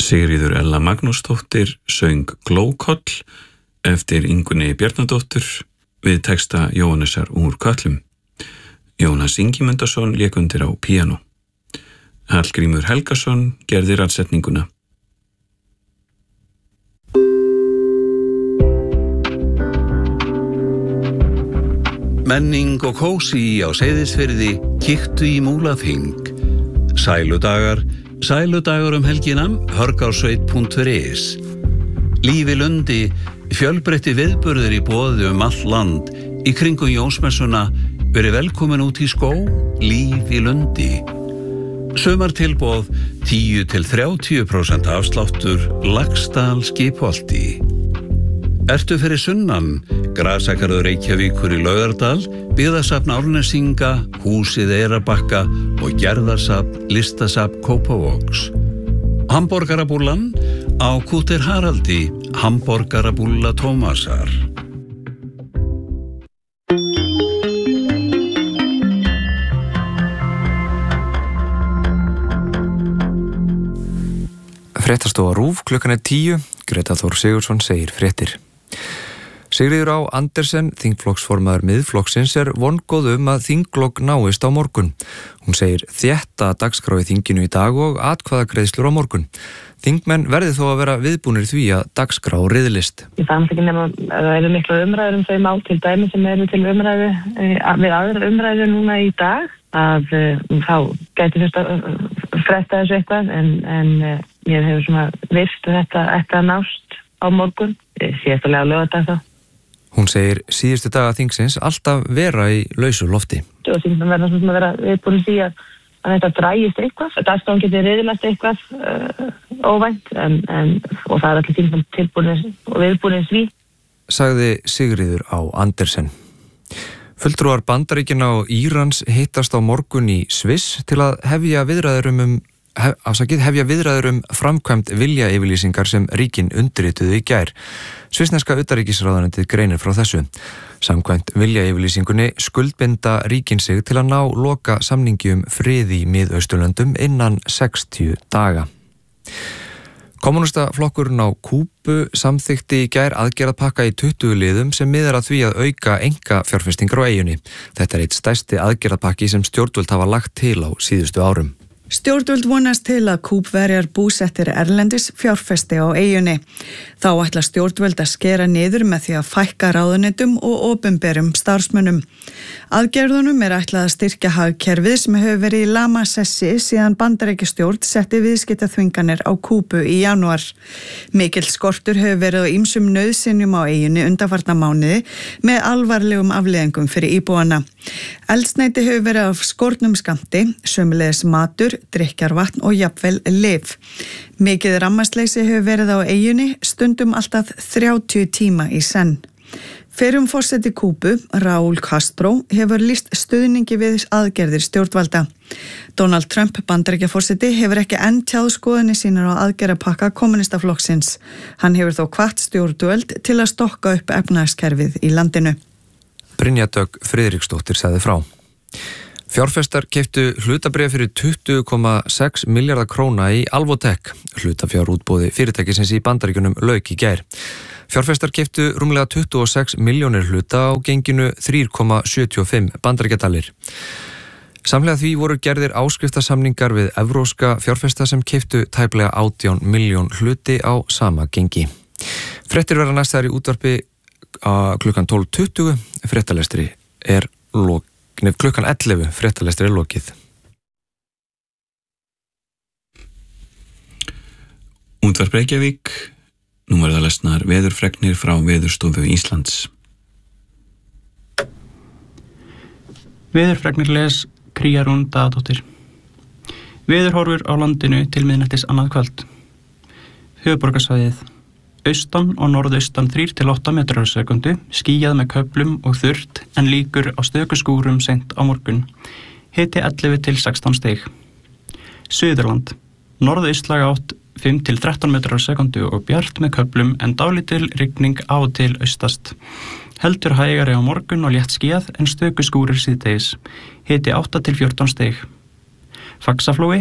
Sigríður Ella Magnúsdóttir söng Glókoll eftir Ingunni Bjarnadóttur við texta Jóhannesar úr Köllum. Jónas Ingimundarson lék undir á píanó. Hallgrímur Helgason gerði raðsetninguna. Menning og kósí á Seyðisfirði, kíktu í Múlaþing. Sæludagar helgina, hörgársveit.is. Líf í Lundi, fjölbreytti viðburðir í boði allt land. Í kringum Jónsmessuna, verið velkomin út í skó, Líf í Lundi. Sumartilboð 10-30% afsláttur, Laxdal Skipholti. Ertu fyrir sunnan, Grasagarður Reykjavíkur í Laugardal, Byggðasafn Árnesinga, Húsið Eyrarbakka og Gerðarsafn Listasafn Kópavogs. Hamborgarabúllan á Kúter Haraldi, Hamborgarabúlla Tómasar. Fréttastofa RÚV, klukkan 10, Greta Þór Sigurðsson segir fréttir. Sigríður Á Andersen, þingflokksformaður Miðflokksins, vongóð að þinglok náist á morgun. Hún segir þétta dagskrá í þinginu í dag og atkvæðagreiðslur á morgun. Þingmenn verði þó að vera viðbúnir því að dagskrá riðlist. Ég fannst ekki nema að það eru miklu umræður þau mál til dæmi sem eru til umræðu við aðra umræðu núna í dag, að þá gæti fyrst að fresta þessu eitthvað en ég hefur svona virt þetta ætti að nást á morgun, síðastulega á laugardag þá. Hún segir síðustu daga þingsins alltaf vera í lausu lofti. Og þingmenn verða svona að vera viðbúnir því að þetta drægist eitthvað, að dagskrán geti riðlast eitthvað óvænt og það allir þingmenn tilbúnir og viðbúnir því. Sagði Sigríður Á Andersen. Fulltrúar Bandaríkjanna og Írans hittast á morgun í Sviss til að hefja viðræður framkvæmd viljayfirlýsingar sem ríkin undirrituðu í gær. Svissneska utanríkisráðuneytið greinir frá þessu. Samkvæmt viljayfirlýsingunni skuldbinda ríkin sig til að ná loka samningi frið í Miðausturlöndum innan 60 daga. Kommúnistaflokkurinn á Kúbu samþykkti í gær aðgerðapakka í 20 liðum sem miðar að því að auka einkafjárfestingar á eyjunni. Þetta eitt stærsti aðgerðapakki sem stjórnvöld hafa lagt til á síðustu árum. Stjórnvöld vonast til að Kúbverjar búsettir erlendis fjárfesti á eyjunni. Þá ætla stjórnvöld að skera niður með því að fækka ráðuneytum og opinberum starfsmönnum. Aðgerðunum ætlað að styrkja hagkerfið sem hefur verið í lamasessi síðan Bandaríkjastjórn setti viðskiptaþvinganir á Kúbu í janúar. Mikill skortur hefur verið á ýmsum nauðsynjum á eyjunni undanfarna mánuði með alvarlegum afleiðingum fyrir íbúana. Eldsneyti hefur verið af skornum skammti, sömuleiðis matur, drykkjarvatn og jafnvel lyf. Mikið rammasleysi hefur verið á eyjunni, stundum alltaf 30 tíma í senn. Fyrrum forseti Kúbu, Raúl Castro, hefur lýst stuðningi við aðgerðir stjórnvalda. Donald Trump, Bandaríkjaforseti, hefur ekki enn tjáð skoðanir sínar á aðgerðapakka kommúnistaflokksins. Hann hefur þó hvatt stjórnvöld til að stokka upp efnahagskerfið í landinu. Brynja Dögg Friðriksdóttir sagði frá. Fjárfestar keyptu hlutabréf fyrir 20,6 milljarða króna í Alvotech. Hlutafjárútboði fyrirtækisins í Bandaríkjunum lauk í gær. Fjárfestar keyptu rúmlega 26 milljónir hluta á genginu 3,75 bandaríkjadalir. Samhliða því voru gerðir áskriftasamningar við evróska fjárfesta sem keyptu tæplega 18 milljón hluti á sama gengi. Fréttir verða næstaðar í útvarpi klukkan 12:20. Fréttalestri klukkan 11. Fréttalestri lokið. Útvarp Reykjavík. Nú verða lesnar veðurfregnir frá Veðurstofu Íslands. Veðurfregnir les Kríarún Daðadóttir. Veðurhorfur á landinu til miðnættis annað kvöld. Höfuðborgarsvæðið. Austan og norðaustan 3-8 metrar á sekundu, skýjað með köflum og þurrt en líkur á stöku skúrum seint á morgun. Hiti 11-16 stig. Suðurland. Norðaustlæg átt 5-13 metrar á sekundu og bjart með köflum en dálítil rigning á og til austast. Heldur hægari á morgun og létt skýjað en stöku skúrir síðdegis. Hiti 8-14 stig. Faxaflói.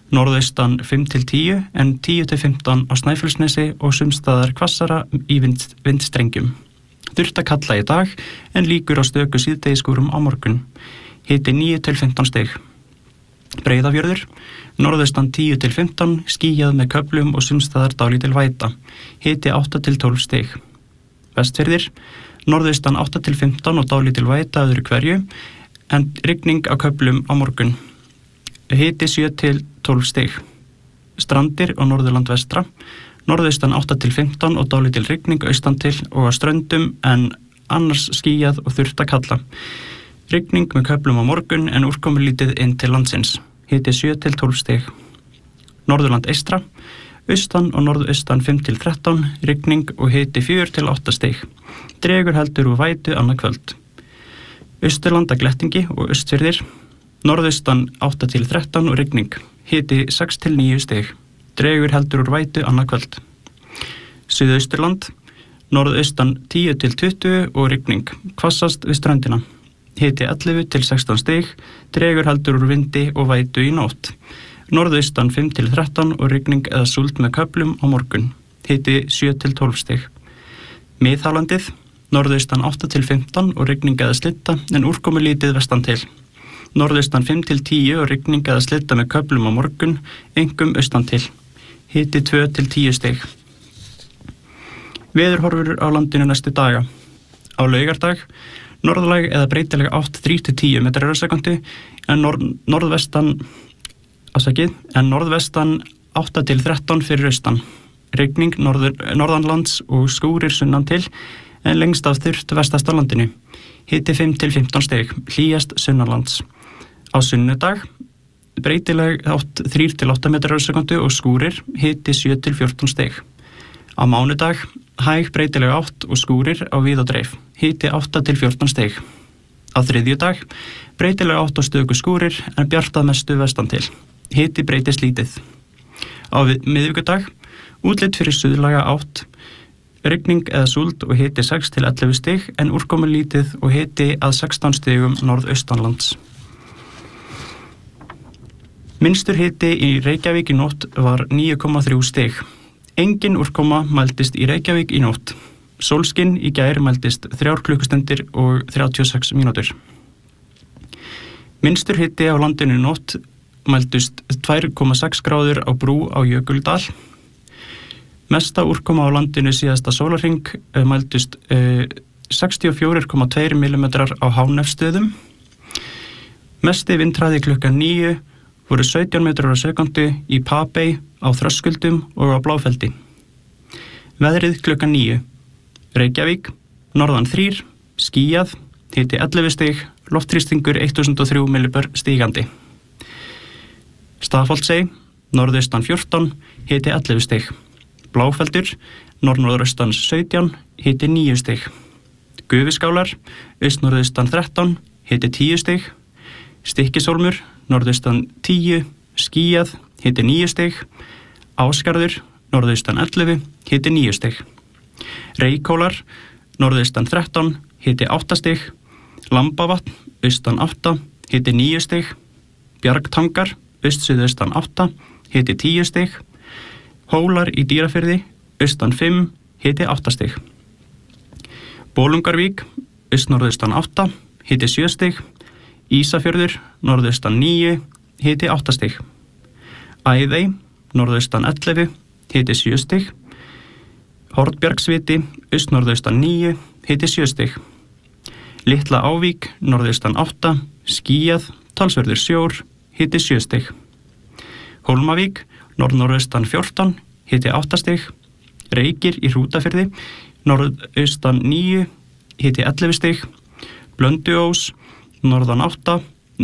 norðaustan 5-10 en 10-15 á Snæfellsnesi og sumstaðar hvassara í vindstrengjum. Þurrt að kalla í dag en líkur á stöku síðdegisskúrum á morgun. Hiti 9-15 stig. Breiðafjörður, norðaustan 10-15, skýjað með köflum og sumstaðar dálítil væta. Hiti 8-12 stig. Vestfirðir, norðaustan 8-15 og dálítil væta öðru hverju, en rigning á köflum á morgun. Hiti 7-12 stig. Strandir og Norðurland vestra, norðaustan 8-15 og dálítil rigning austan til og á ströndum en annars skýjað og þurrt að kalla. Rigning með köflum á morgun en úrkomulítið inn til landsins. Hiti 7-12 stig. Norðurland eystra, austan og norðaustan 5-13, rigning og hiti 4-8 stig. Dregur heldur úr vætu annað kvöld. Austurland að glettingi og Austfirðir, norðaustan 8-13 og rigning. Hiti 6-9 stig. Dregur heldur úr vætu annað kvöld. Suðausturland, norðaustan 10-20 og rigning. Hvassast við ströndina. Hiti 11-16 stig. Dregur heldur úr vindi og vætu í nótt. Norðaustan 5-13 og rigning eða súld með köflum á morgun. Hiti 7-12 stig. Miðhálandið, norðaustan 8-15 og rigning eða slitta en úrkomulítið vestan til. Norðaustan 5-10 og rigning eða slitta með köflum á morgun, einkum austan til. Hiti 2-10 stig. Veðurhorfur á landinu næstu daga. Á laugardag, norðlæg eða breytileg átt 3-10 metrar á sekundu en norðvestan 8-13 fyrir austan. Rigning norðanlands og skúrir sunnan til en lengst af þurrt vestast á landinu. Hiti 5-15 stig, hlýjast sunnanlands. Á sunnudag, breytileg átt 3-8 metrar á sekundu og skúrir, hiti 7-14 stig. Á mánudag, hæg breytileg átt og skúrir á víð og dreif, hiti 8-14 stig. Á þriðjudag, breytileg átt og stöku skúrir en bjartað mestu vestan til, hiti breytist lítið. Á miðvikudag, útlit fyrir suðlæga átt, rigning eða súld og hiti 6-11 stig en úrkomulítið og hiti að 16 stigum norðaustanlands. Minnstur hiti í Reykjavík í nótt var 9,3 stig. Engin úrkoma mældist í Reykjavík í nótt. Sólskinn í gær mældist 3 klukkustundir og 36 mínútur. Minnstur hiti á landinu í nótt mældist 2,6 gráður á brú á Jökuldal. Mesta úrkoma á landinu síðasta sólarhring mældist 64,2 mm á Hánefsstöðum. Mesti vindhraði klukkan 9 voru 17 metrar á sekundu í Papey á Þröskuldum og á Bláfeldi. Veðrið klukkan 9. Reykjavík, norðan 3, skýjað, hiti 11 stig, loftþrýstingur 1003 millibör stígandi. Stafholtsey, norðaustan 14, hiti 11 stig. Bláfeldur, norðnorðaustan 17, hiti 9 stig. Gufuskálar, austnorðaustan 13, hiti 10 stig. Stykkishólmur, norðaustan 10, skýjað, hiti 9 stig. Ásgarður, norðaustan 11, hiti 9 stig. Reykhólar, norðaustan 13, hiti 8 stig. Lambavatn, austan 8, hiti 9 stig. Bjargtangar, austsuðaustan 8, hiti 10 stig. Hólar í Dýrafirði, austan 5, hiti 8 stig. Bolungarvík, austnorðaustan 8, hiti 7 stig. Ísafjörður, norðaustan 9, hiti 8 stig. Æðey, norðaustan 11, hiti 7 stig. Hornbjargsviti, austnorðaustan 9, hiti 7 stig. Litla Ávík, norðaustan 8, skýjað, talsverður sjór, hiti 7 stig. Hólmavík, norðnorðaustan 14, hiti 8 stig. Reykir í Hrútafirði, norðaustan 9, hiti 11 stig. Blönduós, norðaustan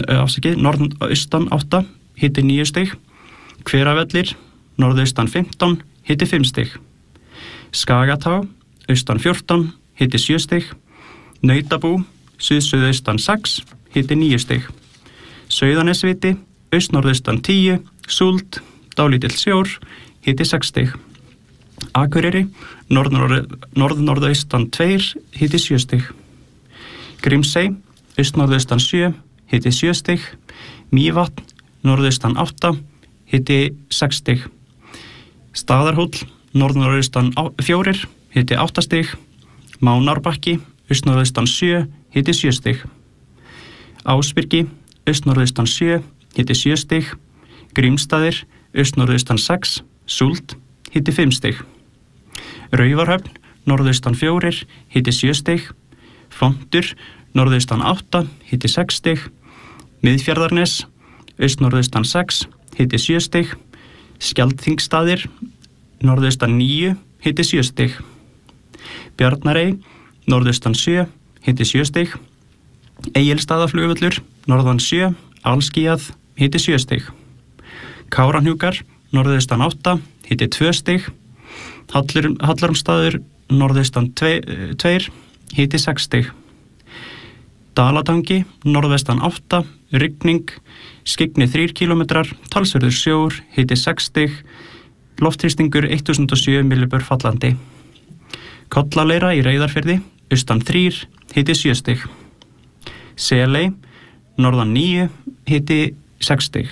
8, hiti 9 stig. Hveravellir, norðaustan 15, hiti 5 stig. Skagatá, austan 14, hiti 7 stig. Nautabú, suðsuðaustan 6, hiti 9 stig. Sauðanesviti, austnorðaustan 10, súld, dálítill sjór, hiti 6 stig. Akureyri, norðnorðaustan 2, hiti 7 stig. Grímsey, austnorðaustan 7, hiti 7 stig. Mývatn, norðaustan 8, hiti 6 stig. Staðarhóll, norðnorðaustan 4, hiti 8 stig. Mánárbakki, austnorðaustan 7, hiti 7 stig. Ásbyrgi, austnorðaustan 7, hiti 7 stig. Grímsstaðir, austnorðaustan 6, Súld, hiti 5 stig. Raufarhöfn, norðaustan 4, hiti 7 stig. Fontur, norðaustan 8, hiti 6 stig. Miðfjarðarnes, austnorðaustan 6, hiti 7 stig. Skjaldþingsstaðir, norðaustan 9, hiti 7 stig. Bjarnarey, norðaustan 7, hiti 7 stig. Egilsstaðaflugvöllur, norðan 7, alskýjað, hiti 7 stig. Kárahnjúkar, norðaustan 8, hiti 2 stig. Hallormsstaður, norðaustan 2, hiti 6 stig. Dalatangi, norðvestan 8, rigning, skyggni 3 km, talsverður sjór, hiti 6 stig. Loftþrýstingur 1007 millibör fallandi. Kollaleira í Reyðarfirði, austan 3, hiti 7 stig. Seley, norðan 9, hiti 6 stig.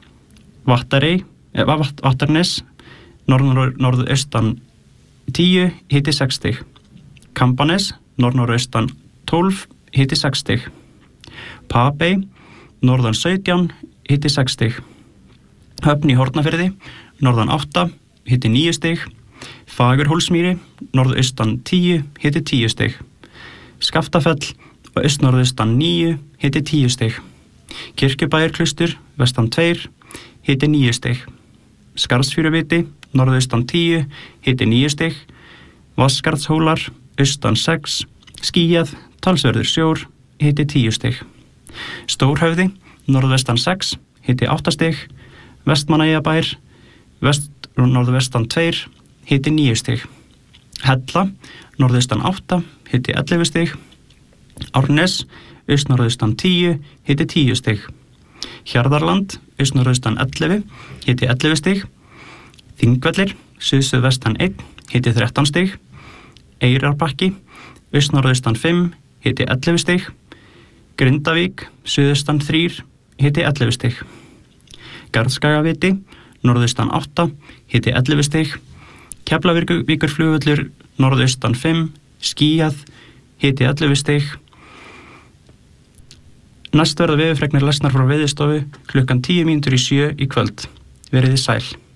Vattarnes, norðaustan 10, hiti 6 stig. Kambanes, norðaustan 12, hiti 6 stig. Papey, norðan 17, hiti 6 stig. Höfn í Hornafirði, norðan 8, hiti 9 stig. Fagurhólsmýri, norðaustan 10, hiti 10 stig. Skaftafell og austnorðaustan 9, hiti 10 stig. Kirkjubæjarklaustur, vestan 2, hiti 9 stig. Skarðsfjöruviti, norðaustan 10, hiti 9 stig. Vatnskarðshólar, austan 6, skýjað, talsverður sjór, hiti 10 stig. Stórhöfði, norðvestan 6, hiti 8 stig. Vestmannaeyjabær, norðvestan 2, hiti 9 stig. Hella, norðaustan 8, hiti 11 stig. Árnes, austnorðaustan 10, hiti 10 stig. Hjarðarland, austnorðaustan 11, hiti 11 stig. Þingvellir, suðsuðvestan 1, hiti 13 stig. Eyrarbakki, austnorðaustan 5, hiti 11 stig. Grindavík, suðaustan 3, hiti 11 stig. Garðskagaviti, norðaustan 8, hiti 11 stig. Keflavíkurflugvöllur, norðaustan 5, skýjað, hiti 11 stig. Næst verða veðurfregnir lesnar frá Veðurstofu klukkan 7:10 í kvöld. Verið þið sæl.